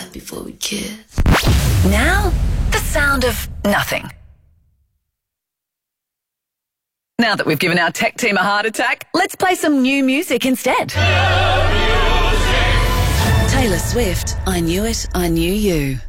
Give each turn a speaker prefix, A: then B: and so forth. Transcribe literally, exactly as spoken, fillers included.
A: that before we kiss.
B: Now, the sound of nothing. Now that we've given our tech team a heart attack, let's play some new music instead.
C: Taylor Swift, I Knew It, I Knew You.